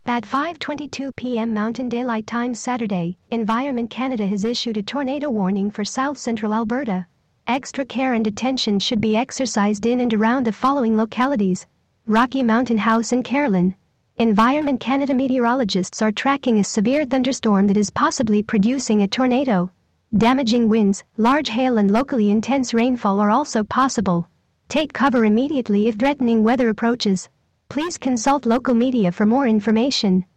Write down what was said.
At 5:22 p.m. Mountain Daylight Time Saturday, Environment Canada has issued a tornado warning for south-central Alberta. Extra care and attention should be exercised in and around the following localities: Rocky Mountain House and Carillon. Environment Canada meteorologists are tracking a severe thunderstorm that is possibly producing a tornado. Damaging winds, large hail and locally intense rainfall are also possible. Take cover immediately if threatening weather approaches. Please consult local media for more information.